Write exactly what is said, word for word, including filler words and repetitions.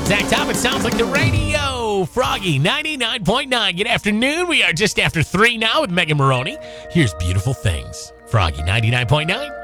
exact time. It sounds like the radio. Froggy ninety-nine point nine. Good afternoon. We are just after three now with Megan Maroney. Here's Beautiful Things. Froggy ninety-nine point nine.